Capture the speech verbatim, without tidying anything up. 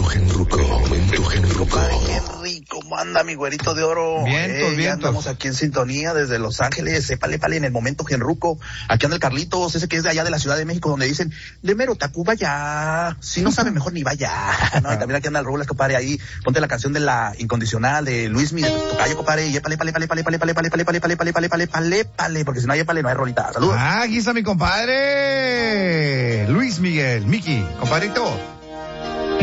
Genruco, momento Genruco. Qué rico, ¿cómo anda mi güerito de oro? Vientos, eh, ya vientos. andamos aquí en sintonía desde Los Ángeles, épale, épale, en el momento Genruco. Aquí anda el Carlitos, ese que es de allá de la Ciudad de México, donde dicen, de mero Tacuba ya, si no sabe mejor ni vaya. No, y también aquí anda el Rulas, compadre, ahí, ponte la canción de La Incondicional de Luis Miguel, tocayo, compadre, y épale, épale, épale, épale, épale, épale, épale, épale, épale, épale, épale, épale, épale, porque si no hay épale, no hay rolita. Saludos. Ah, aquí está mi compadre Luis Miguel, Miki, compadrito.